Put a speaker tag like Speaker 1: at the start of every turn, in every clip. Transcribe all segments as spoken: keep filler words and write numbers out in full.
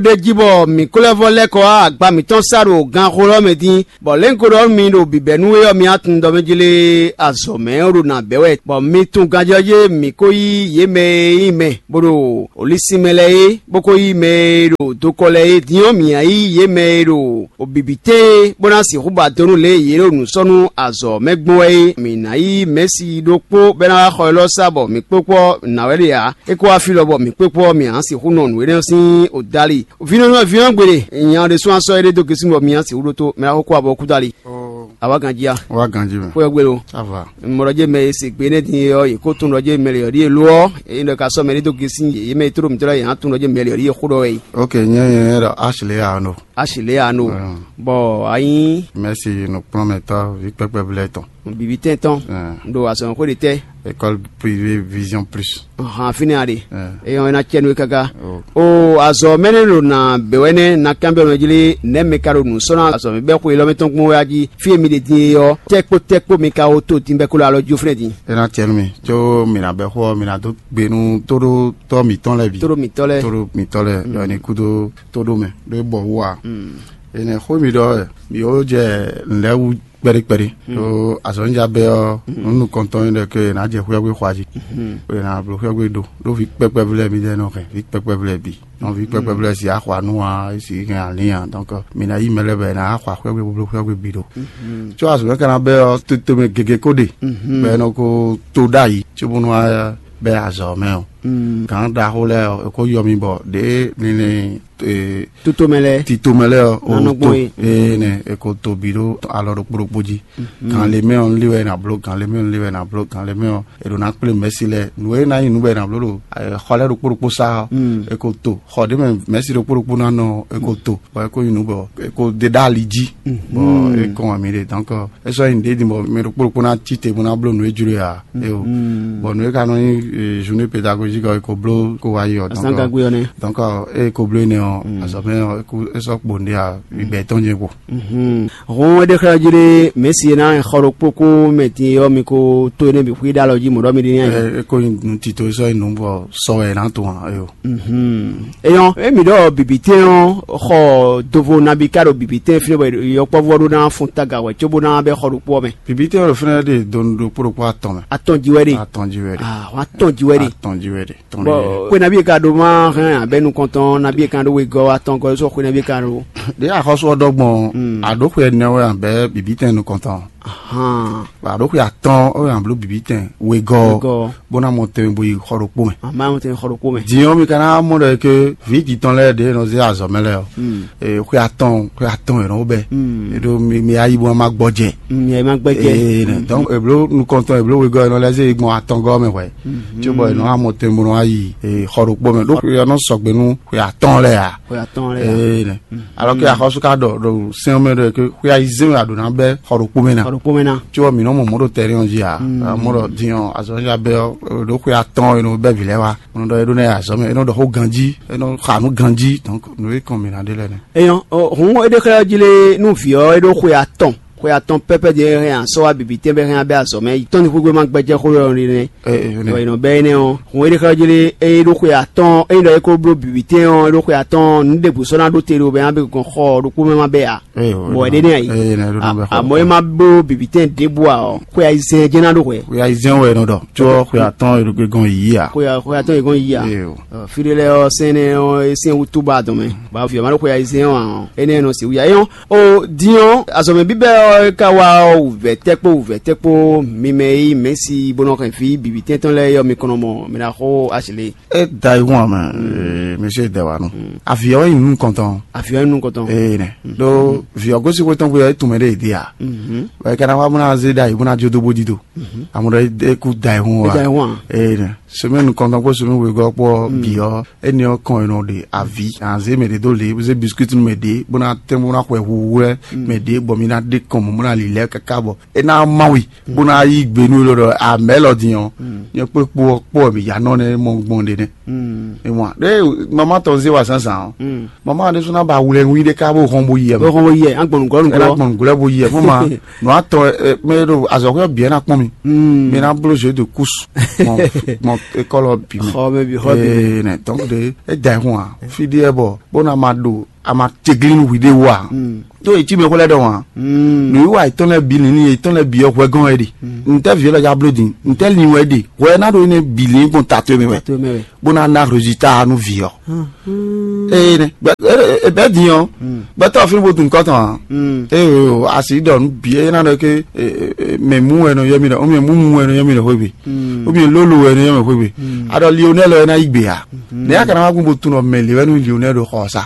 Speaker 1: de jibo mi kolevo leko agba mi ton saro gan kolo medin bo lenko do mi do bibenu yo mi atun do mejile azome ru na bewe bo mi tun gajoje mi ko yi yeme ime bodo olisimele boko yi me ro do kole dion mi ayi yeme ro obibite bona si ruba donu le yero nu sonu azome gboe mi na yi mesi do po bena ko lo sabo mi popo na wele ya e ko afilo bo mi popo mi an si hunu nu ere sin odali vino no vino gbere yan de so aso ere do kesi mo mi an si uroto me akoko abo kudali awa ganjia
Speaker 2: awa ganji me
Speaker 1: ko gbero
Speaker 2: ça va
Speaker 1: mo roje me se gbe ne din yo ko tun roje me le ri lo e ndo ka so me do kesi ye me tro mi tro yan tun roje me le ri kudo e
Speaker 2: okay nyen yen ra ashle ya no
Speaker 1: ashle ya no bo ayin
Speaker 2: merci no prometteur vi pepe bleton
Speaker 1: bibi tenton ndo aso ko de te
Speaker 2: école privée vision plus
Speaker 1: ha fini ade e on na chenu kaka o azo menelo na bewene na kambe no jili ne me karo nu so na azo me be ko ilo meton kun waji fi mi de din yo tekpo tekpo mi ka o to timbe ko la loju fredi
Speaker 2: e na chenu mi jo mi na be ho mi na do gbenu todo to mi ton le bi
Speaker 1: todo mi tole
Speaker 2: todo mi tole yo ni kudo todo me do bo wa e ne ho mi do mi o je nlewu peri peri so asonja be o nu konton de ke na je huagwe khwaji we na blo huagwe do do vi pepe vle mi de no ke vi pepe vle bi on vi pepe vle si akhwa nu a si ke alian donc mi na imele be na akhwa huagwe blo huagwe bi do so aso ke na be o to me gege kode be no ko to dai chubunu a be azo me o kan da ho le ko yomi bo de ni ni eh
Speaker 1: tutomele
Speaker 2: titomele o eh ne e ko to biro alors propoji kan le me on liwe na blog kan le me on liwe na blog kan le me e do na ple merci le no e na inu be na blog khole ro poropo sa e ko to khode me merci ro poropo na no e ko to ba ko inu bo e ko de daliji bo e ko amire donc e so inde di mo me ro poropo na tite mo na blog no e jure a e o bo no e ka no journée pédagogique ko blog ko ayo donc e ko blog ne asome ko eso bonde a be tonje ko
Speaker 1: mhm ron de khajire messi na khoro poko meti yo mi ko to ne bi kwida loji mo do mi ni
Speaker 2: e ko ntito so inu bo so e na to ayo
Speaker 1: mhm e yon e mi do bibite on kho dovo na bi karo bibite fine bo yo po vodo na funta gawe chobo na be khoro po me
Speaker 2: bibite o fine de don do pro po aton
Speaker 1: aton jiweri
Speaker 2: aton jiweri
Speaker 1: ah aton jiweri
Speaker 2: aton jiweri
Speaker 1: bo ko na bi ka do ma ran abenu konton na bi kan do we go aton ko so ko na bi kan ro
Speaker 2: de akhoso dogbon adoko e newe anbe bibite nu konton
Speaker 1: aha
Speaker 2: ba adoko aton o an blo bibite we go bona monte bo yi khoropo me
Speaker 1: ma monte khoropo me
Speaker 2: dion mi kana mo de ke viti ton le de no ze azomele e ko aton ko aton e no be e do mi mi ayi bo ma gboje
Speaker 1: mi ma gboje
Speaker 2: donc e blo nu konton e blo we go no le ze igbon aton go me we ti bo no amote mo no ayi e khoropo me do yo no sogbe nu ko aton le a
Speaker 1: ko aton le a
Speaker 2: alors que akhoso ka do do se me de ke ko ayi ze ado na be khoropo me na
Speaker 1: khoropo me na
Speaker 2: ti o mi no mo mo do tere on ji a mo do dion azonja be do ko aton e no be vile wa no do e do na azome e no do ho ganji e no khanu ganji donc no e combina de le
Speaker 1: e yon on e de kala jile nu fio e do ko aton ko aton pepe de rien so a bibite be rien be azome ton ko go man gbeje ko ro ri ne e no be ne on on e de kala jile e do ko aton e do e ko bro bibite on do ko aton nde bu so na do tere o be an be ko kho do ko me ma be a mo e de ne yi a mo e ma bo bibite de boa o ko ya ise je na do ko
Speaker 2: ya ise we no do jo ko aton e do gon yi a
Speaker 1: ko ya ko aton e gon yi a firele o sene o sin utuba do me ba fi ma ko ya ise on e ne no si wi ya yon o dion azome bibe kawa ouve tekpo ouve tekpo mimei messi bono kan fi bibite ton le yo mi konomo mi na ho asile
Speaker 2: e daiwan ma monsieur dewano avion nous content
Speaker 1: avion nous content
Speaker 2: eh ne do vio go si ko ton bo e tumere idea mhm wa kana wa muna ze dai muna jodo bodido amure e ku daiwan
Speaker 1: daiwan
Speaker 2: eh ne semaine nous content ko semaine we go po bio e ni o kon no de avi an ze me de do le ze biscuit me de bona temo na ko hu me de bo mi na de mo mo na li le kaka bo e na mawi bo na yi gbe nu lo a melody on ye pe po po mi ya no ne mo gbon de ne e mo de mama ton se wa san san mama de so na ba wule wi de ka bo kon bo ye
Speaker 1: bo kon bo ye an gbon gbon
Speaker 2: gbon gbon bo ye mama no ato me do azoko bien na pon mi me na blo je de couche mon mon école bi mi ne donc de e da ho a fi de bo bo na ma do ama teglin wi de wa to e ti me ko le do wa no wa iton le bi ni iton le bi o ko gan e di nte vi le ja blooding nte ni we di we na do ne bilin bon tato me we bon na na résultat nu vi o e ne e be di o be to fi bo tun ko tan e o asi don bi e na do ke me mu e no yemi do o me mu mu e no yemi do ho bi o bi lolo e no yemi ho bi ado Lionel e na igbe ya ne aka na ma bo tun o me le we no Lionel do khosa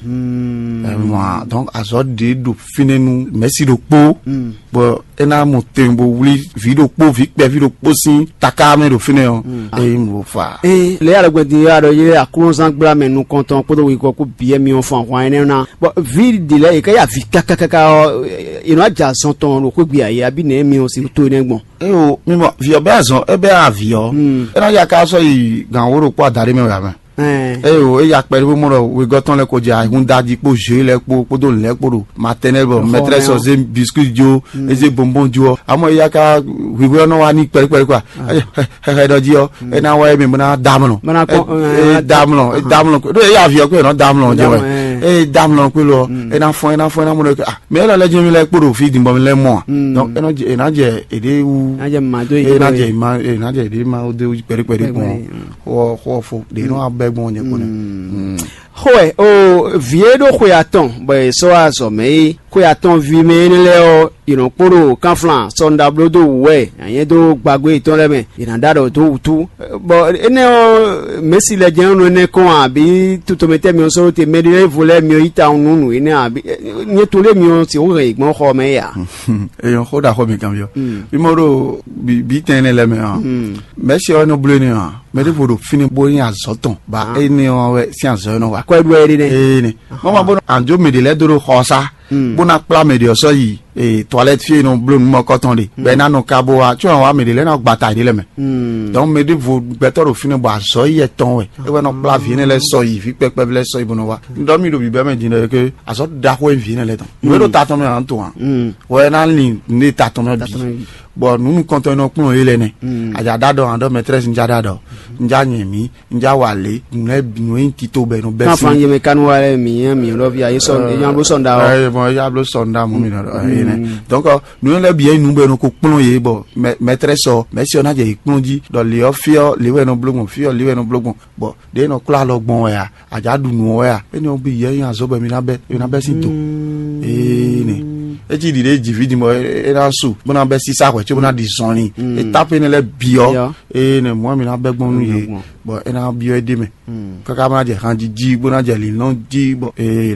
Speaker 2: moi donc azo de do finenu merci do po bo ena mo tembo wuli video po vi pe video po sin takame do fineo e mo fa
Speaker 1: eh le ala gwedi ado ye akun san gbra me nu konton po do wi ko ku bie mi on fan kwa ene na bo vi di le e ka ya vi kaka kaka ino aja son ton lo ko gbe aye abi ne mi on si to ne gbon
Speaker 2: e o mi mo vi obeazon ebe avio ena ya ka so yi gan woro po adare me wa me eh o e ya pẹ̀lú mo ro we goton le ko ja hun daji po je le po po do le po do maternel bo maîtresse o ze biscuit jo e ze bonbon jo amo ya ka we we no wa ni pẹ̀lú pẹ̀lú kwa he do ji o e na wa e mi na damlo e damlo e damlo do e ya vi o ko no damlo je we e damlo ko lo e na fon e na fon na mo ah me la le je mi le po do fi din bo mi le mo donc e no je e na je e de u
Speaker 1: na je ma do
Speaker 2: e na je ma e na je de ma o de pẹ̀lú pẹ̀lú ko o ko fo de no bon ne ko ne
Speaker 1: ouais o viedo khoyaton ba so aso me khoyaton vi me ni le o iron poro kanflan sonda blodo we ayen do gbagbe iton le me iran dado to utu bo ene o Messi le jen no ne kon abi tutomete mi o so te medile vole mi o ita nunu ene abi ni to le mi o ti o re igbon kho me ya
Speaker 2: e yon khoda kho mi kan yo bi mo ro bi ten le me ha Messi o no blo ni ha me de vodo fini bo yin azoton ba ene o we si azo no wa
Speaker 1: ko edu eri ne
Speaker 2: e ne mama bo anjo medile do ro khosa bona pla medio so yi e toilette fie no blon mo coton de be na no kabo a tu wa me de le na gbata de le me donc me de vo better o fini bo so yi ton we e we no pla vie ne le so yi fi pepe le so yi bono wa ndo mi do bi be me dine ke aso da ko vie ne le ton we do ta ton me an to an we na ni ni ta ton me bi bo nu content no kun ele ne aja dado ando maîtresse nja dado nja nyemi nja wale ne binu intito be no be
Speaker 1: fi na me kanu wale mi mi lo via yeso yan lo sonda o
Speaker 2: eh bon ya lo sonda mo mi no donc nous le bien nous be no ko pon ye bo maîtresse o merci on a je ipunji do le ofio le we no blogun fio le we no blogun bo de no kla lo gbon ya aja du nu ya eni o bi ye yan so be mi na be na be sin to eh ni e ti di de ji vidi mo e na su bo na be si sa ko ti bo na di son ni e tape ne le bio e ne mo mi na be gbon nu ye bo e na bio e de me kaka ma je han ji ji bo na je li no ji bo e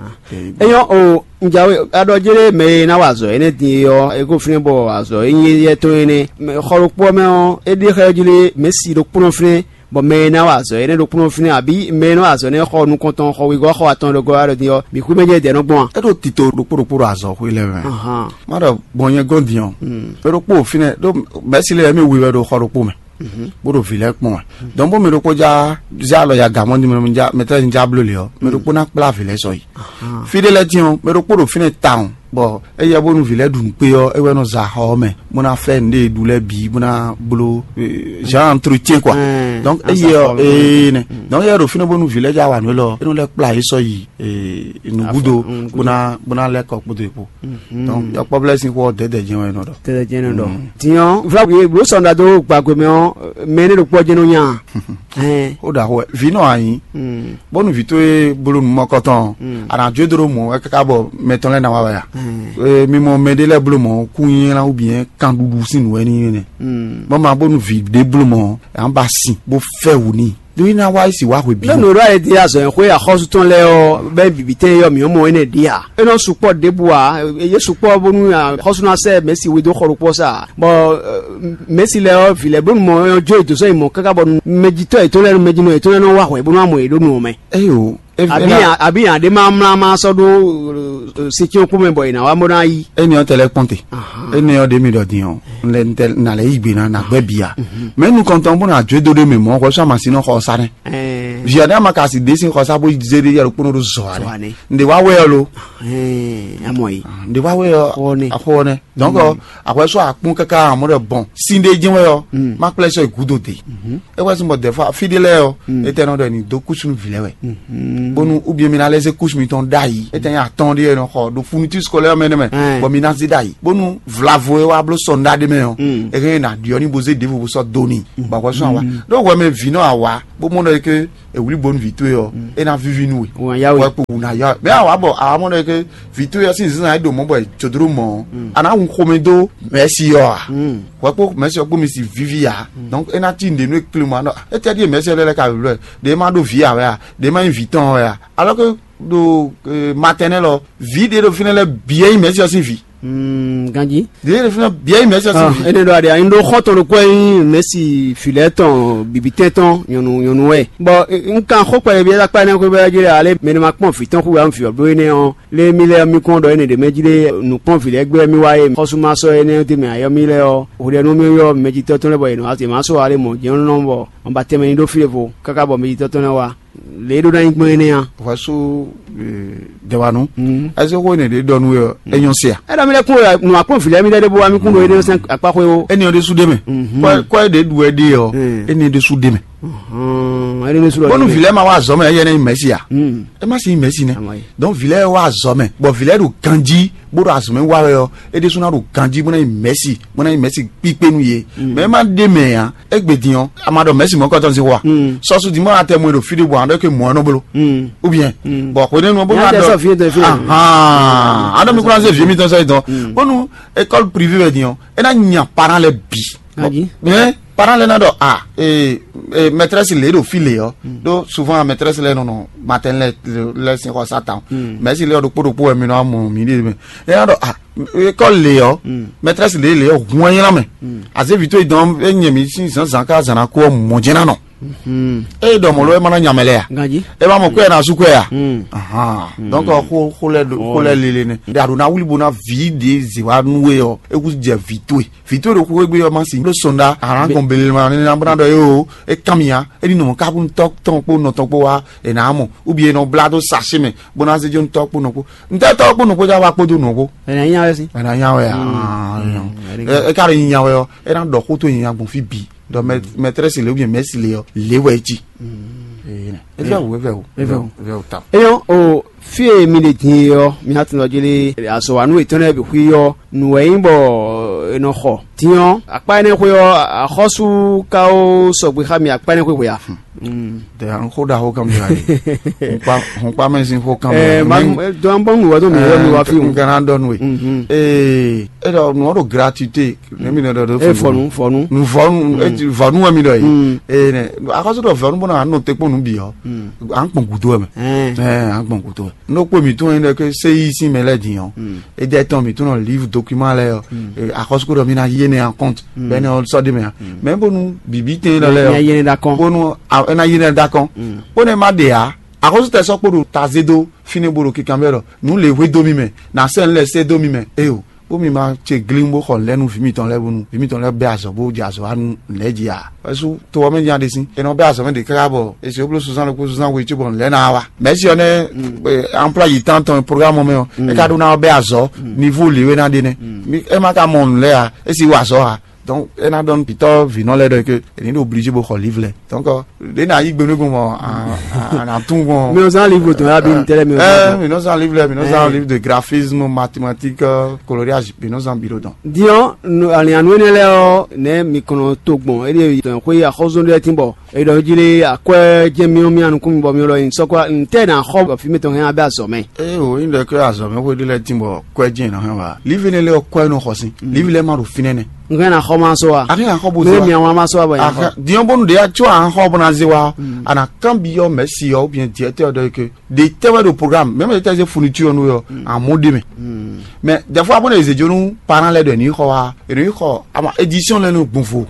Speaker 1: e yo o njawe adojere me na wazo ene ti yo e ko frin bo wazo yin ye to ene khoropo me o e di khajile Messi do puno frin bo me na wazo ene do puno frin abi me na wazo ne kho nu konton kho wi go kho aton do go aro ti yo bi ku meje de no gbon
Speaker 2: e do tito do poro poro azo ko ile me aha ma do bonye gondion pero po frin do Messi le me wi do khoropo me bodo vile pon donc bo me ro ko ja ja lo ya gamon di me ja me tre ja blo le o me ro ko na pla vile so yi fidele ti on me ro ko do fine town bo e ya bonu vile dun pe o e we no za ho me mo na fe nde dule bi mo na blo ja entretien quoi donc e yo e ne donc ya ro fine bonu vile ja wa no lo e no le pla so yi e no gudo mo na mo na le ko po de po donc ya problem sin ko de de je we no do
Speaker 1: de de je no do ti on vla we bro sonda do gbagbe me on me ne do po je no yan eh
Speaker 2: o da ho vino ayin bonu vito e blo mo koton ara je do mo e ka bo meton le na wa ya eh mi mo medele blumo kunyin la ou bien kan dudu sin we ni ne mo ma bonu vi de blumo an ba sin bo fe wu ni do ina wa isi wa we bi
Speaker 1: no ro e di aso en ko ya khosu ton le o be bibite yo mi o mo ene dia e no support de bua e ye support bonu ya khosu na se Messi we do khoropo sa bo Messi le o vile bonu mo jo to so mo kaka bonu mejito e to le mejino e to le no wa we bonu amo e do no me
Speaker 2: e o
Speaker 1: abi abi ade ma ma ma so do sekion ko me boy na wa mo na yi
Speaker 2: eni on tele ponte eni on de mi do dion le ntel na le igbe na na gbe bia mais nous comptons pour na dwe do de me mo ko so ma sino ko sare eh viana makasi desin ko sa bo zeri ya ko no zo ane ndi wa we lo
Speaker 1: eh amoy
Speaker 2: ndi wa we akone donc akwa so apun kaka amore bon sinde jin we yo ma pleasure gudote e wa so mo de fa fidele yo eteno do ni do kusun vilewe bonu ou bien mina les couches mi ton dai eten attendre no ko do fourniture scolaire meneme bo mina zi dai bonu vlavo wa blo sonda de me yo e ke na dioni boze de vous so doni ba ko so wa donc wa me vino awa bo mo no ke e wuli bonne vitu yo e na vivi nou wa po na ya be awa bo awa mo no ke vitu yo sin sin do mo boy chodro mo ana un komedo merci yo wa po merci yo po mi si vivi ya donc e na tin de no climat no e te di merci le ka le de ma do via wa de ma invitant wa alors que do maternel vide de finale bien merci aussi vie
Speaker 1: Hmm, ganji.
Speaker 2: Dia defina bien merci aussi.
Speaker 1: Ene do ade indo khoto lo kwai merci fileton bibiteton yonu yonu we. Bo nkan kho kwa bi la pa ne ko ba jire ale me ma pon fiton ko am fi obo ene on le mile mi kon do ene de mejile nu pon file egbe mi waye khosuma so ene te mi ayo mile o o de no mi yo meji toton le bo ene ati ma so ale mo je no bo on ba te me ndo file vo kaka bo meji toton wa le do na igbo ene ya
Speaker 2: waso de wanu aso ko ne de donu yo enyon sia
Speaker 1: era mi le kun nu apon file mi de bo ami kun do ene sen apa ko
Speaker 2: eni o de su de me ko ko de du e de yo eni de su de me
Speaker 1: hmm eni de su
Speaker 2: bonu file ma wa zo me ye ne messi ya e ma si messi ne donc file wa zo me bo file do kanji bo ra zo me wa yo e de su na do kanji bo na messi bo na messi pipe nu ye me ma de me ya egbedion amado messi mo ko ton si wa so su di mo atemo do fide bo ando ke mo no bolo ou bien bon ko ne no bo na do ah ando mi ko na se vie mi ton sa don bonu école privée dion e na nya parents les bi mais parents les na do ah et maîtresse les do file yo do souvent maîtresse les non non matin les les sin ko satan mais si les do po do po mi no mo mi ni e na do ah école les yo maîtresse les les yo won yin na me as evito don enyemi sin san san ka zana ko mo jena no e do mo lo e mana nyamele ya e ba mo ko na su ko ya aha donc ko ko le ko le lele ne da do na wuli bona vide ziwa nuwe yo e ku je vitwe vitwe do ko gbe yo ma si lo sonda aran kon bele ma ni na bona do yo e kamia e ni no ka bun tok ton po no ton po wa e na mo ou bien no blado sache me bona se jon tok po no ko nta tok po no ko ja wa po do no ko
Speaker 1: e na nya we si
Speaker 2: e na nya we ah e ka ri nya we yo e na do ko to yin agbon fi bi do maîtresse le ou bien merci le le weji eh e fa wo e fa wo e fa wo ta
Speaker 1: e yo o fie mi de tin yo mi hat no jele aso anu etona bi hu yo nu e bo eno kho tion apa ne ko yo a khosu ka o so gbe khami apa ne ko ya
Speaker 2: de an ko da ho kam ya pa hon pa men sin ho kam
Speaker 1: eh man do an bon wo do mi yo mi wa fi un
Speaker 2: garan don we eh e do no do gratuité ne mi no do
Speaker 1: fo nu fo nu
Speaker 2: nu fo nu e fo nu mi do yi eh ne a khosu do fo nu bona no te po nu bi yo an pon gudo me eh an pon gudo no po mi to en que c'est ici mais là dion et des temps mi to no livre document là a khosu ko do mi na yene en compte ben on so de me même bon nous bibi te là là
Speaker 1: yene d'accord
Speaker 2: bon nous na yene d'accord on est madea a cause de ça pour tazedo fini boro ki camero nous les we domi me na sen le se domi me e o o mi ma che glimbo ko lenu fimi ton le bonu fimi ton le be aso bo ja so anu leji a so to o me jan de sin e no be aso me de kra bo e se oblo soixante le ko soixante we ti bon le na wa merci on est employé tant ton programme me e ka do na be aso niveau liwe na de ne e ma ka mon le a e si wa so ha donc en a donné plutôt vino le que il est obligé pour livre donc les na y gbenu comme en en tout bon
Speaker 1: mais on a livre to abin tele mais
Speaker 2: eh nous en livre mais nous en livre de graphisme mathématiques coloriage mais nous en bureau donc
Speaker 1: dion ali anu ne le ne mi kono togbon e de ko ya khozo de timbo e do jile akwa jemi omi anu kum bo mi lo in so kwa nte na kho fi meton han ba so me
Speaker 2: eh o in de ko aso me ko de le timbo kwa jin na han wa livre ne le kwa no khosin livre le ma ro finene
Speaker 1: ngena khoma so wa
Speaker 2: ari an khobo
Speaker 1: me mi an ma so ba ya
Speaker 2: dion bonu de ya cho an khobo na zewa ana cambio merci yo bien directeur de que des thèmes de programme même les thèmes fourniture nous yo en mode me mais des fois bon les jonu parents les de ni kho wa ni kho ama édition le no bonfo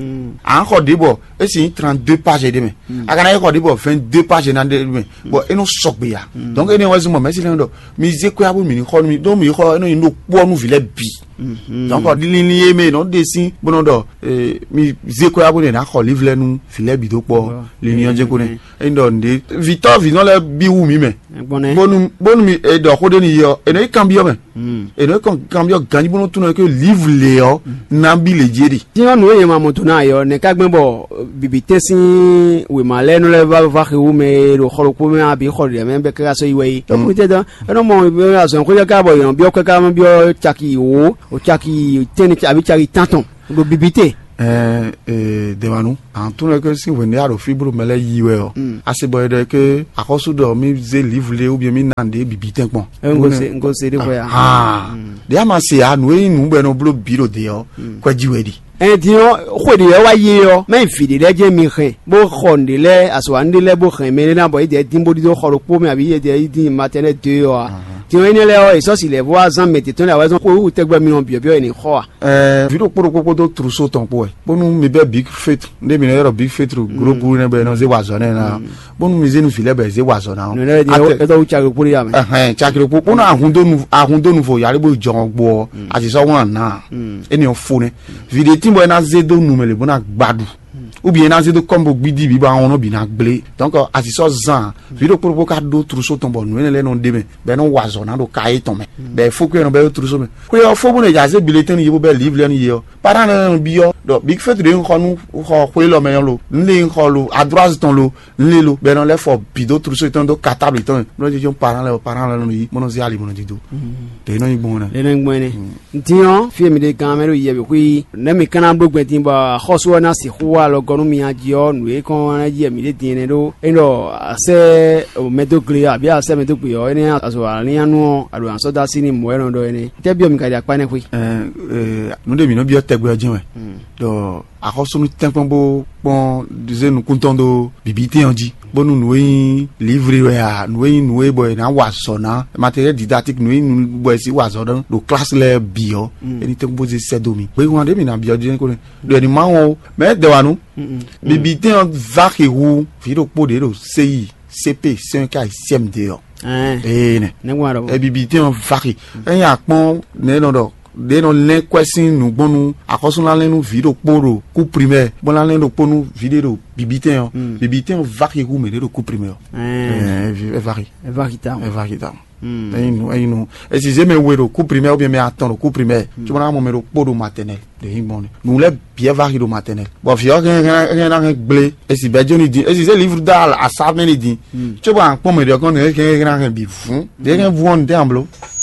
Speaker 2: an kho de bo e si trente-deux pages de me akana e kho de bo vingt-deux pages na de me bon e no sok be ya donc e ni wazi mo merci le ndo mi ze ko ya bo mi ni kho mi do mi kho e no no po nu vile bi donc on dit lié mais non dessin bon do eh mi zeko ya bone na ko livre nu filet bi do po l'union je connais et don de Victor vino le bi wu mi me bonu bonu mi e do ko de ni yo e no cambio me e no cambio gani bono tunu ke livre le yo na bi le jeri
Speaker 1: ti on we ma moto na yo ne ka gbe bo bibite sin we ma le no le va va wu me ro kholo ko me abi kholo de me be ka so iwe to ku te da no mo be ya so ko ya ka bo yo bi o ka ka bi o chaki wo o chaki teni abi chaki tanton go bibite
Speaker 2: eh eh devanu en tout cas si vous venez à fibre mais les yiwe assez boy de que à cause de mi ze livre ou bien mi nande bibite pon
Speaker 1: ngo se ngo se de boya
Speaker 2: ah de ama se anu e nu be no blo biro de yo kwa jiwedi
Speaker 1: eh dio khodi e wa yi yo me fidi le je mi khin bo khonde le aswande le bo khin me na boy de dimbo di do khoro po me abi de di matene de yo ti o ni le o iso si le voisin mette ton la voisin ko u tegba mi on bio bio ni kho
Speaker 2: eh video poro ko do trousseau ton po bonu mi be big fete de mi no big fete gros pour ne be no ze wazone na bonu mi ze nu file be ze wazona
Speaker 1: no le e do cha ko ya me
Speaker 2: eh cha ko po bonu ahundo nu ahundo nu fo yare bo jongbo ati so won na eni on fo ne video timbo na ze do nu mele bona gbadu ou bien na ze do kombo gbidi bi ba won no bi na gble donc ati so zan video poro ka do trousseau ton bon no le no de me be no wazona do kai ton me be fo ko no be trousseau me ko yo fo bo ne ja ze bulletin yi bo be livre ni yo para na bi yo do big fete de khonu kho ko lo me lo nle kholo à droite ton lo nle lo be no le fo bi do trousseau ton do catable ton no je jon para le para la no yi mono zi ali mono di do de no yi bon na
Speaker 1: le no bon ne ntion fi mi de camera yi be kui ne mi kana bo gbe tin ba khoso na si khwa lo gonu mi ajio nu e kon na ji mi de tin ne do endo ase o medo clear bi ase medo pe yo ni aso ani anu ado anso da sini mo eno do ni te bi o mi ka dia pa ne kui
Speaker 2: eh eh no de mi no bi o tegbe ojin we do akoso nu tempo bo bon dize nu kuntondo bibite onji bonu nuwe livre we a nuwe nuwe boy na waso na matériel didactique nuwe nu boy si waso do do classe le bio eni te bo ze sedomi we wan de mi na bio de ko de ni ma won mais de wanu bibite on va ki wu fi do po de do C I C P C un K C M D o eh ne
Speaker 1: ne wa do
Speaker 2: e bibite on va ki en ya pon ne no do de no len question nu bonu akoso la len nu video poro coup primaire bon la len do ponu video bibite on bibite on va ki wu me de coup primaire eh e va ki
Speaker 1: e va ki ta
Speaker 2: e va ki ta aí no aí no esse je me wero coup primaire ou bien me attendre coup primaire tu m'as mon mero poro maternel de bon nous le bien va ki do maternel bon fi o gen gen na gble esse be joni di esse livre dal a sa me di tu vois pon me de kon gen gen na bi fun de gen vuon de amblo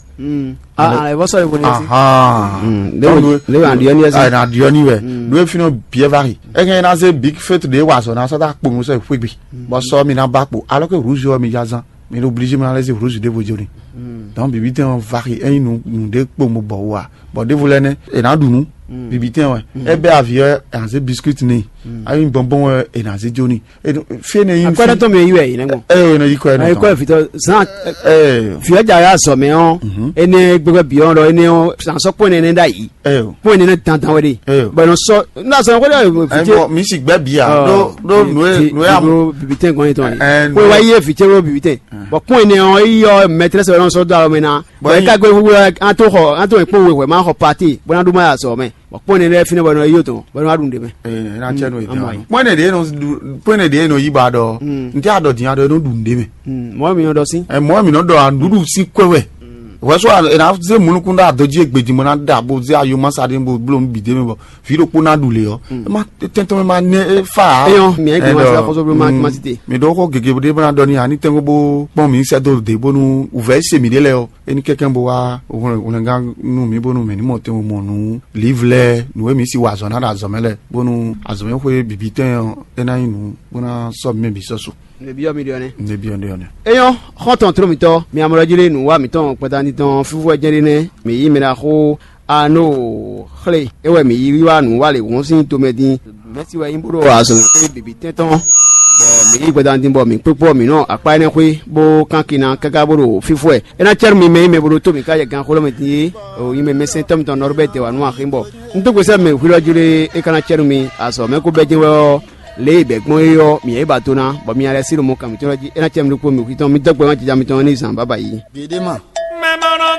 Speaker 1: mm ah e bo so e boni si
Speaker 2: ah
Speaker 1: le le an dioni ese
Speaker 2: ah na dioni we do fino bien vari e gen na se big fete de wa so na so ta po mo so fwe bi bo so mi na ba po alors que rouge yo mi jazan mais obligé me laisser rouge de vous dire donc bibite on vari un nous nous de po mo bo wa bo de voulez ne e na dunu bibite ouais e be avio en se biscuit ni ayi bonbon e na se joni e fe ne yin
Speaker 1: kwa to me yiwe ne ngo
Speaker 2: eh na yiko na
Speaker 1: ko fito san
Speaker 2: eh
Speaker 1: fi aja ya so me on ene gbegbe bi on ro ene o san so po ne ne da yi
Speaker 2: eh
Speaker 1: po ne ne tantan we de but no so na so ko de
Speaker 2: fite mi si gbe bia do do noe noe am
Speaker 1: bibite ngon to yi ko wa ye fite ro bibite but po ne on yo maîtresse on so da me na bo ka gbe hu an to ho an to po we we ma ho party bo na du ma ya so me pone le fine bono yoto bono adunde me
Speaker 2: eh na cheno ita pone de no pone de no yiba do nti ado din ado no dunde me
Speaker 1: mo mi no do sin
Speaker 2: eh mo mi no do andudu si kwewe weso na ze munukun da doji egbeji mo na da bo ze ayo ma sade bo blom bide me bo fi ro po na dule yo ma tento me ma ne fa
Speaker 1: eh yo mi e gbe ma sa ko so blom ma cité
Speaker 2: mi do ko gege bo de bana do ni ani tengo bo pon mi se do de bo nu uve se mi de le yo eni keken bo wa o nga nu mi bo nu me ni mo te mo nu livre nu mi si wa zona da zomele bo nu azome ko bibiten ena inu bona so me bi so so
Speaker 1: ne bio million
Speaker 2: ne bio million
Speaker 1: eyo khoton tro mi to mi amoro jile nu wa mi ton pata ni ton fufu ejere ne mi yi mi ra ko a no xle ewe mi yi wa nu wa le won sin to me din meti wa yin boro aso pe bibi tetan bo mi yi gbedan din bo mi pepo mi no apa ene kwe bo kankina kaga boro fifo e ena cher mi me me boro to mi ka ye gan kholo me din o yi me me sen tom ton norbete wa nu akimbo nto ko se me hwilo jure e kana cher mi aso me ko beje wo le be gbon yo mi e ba to na bo mi ale siru mo kam to ji ena cher mi ko mi kiton mi dogbo ma ji ja mi ton ni san baba yi
Speaker 2: gede ma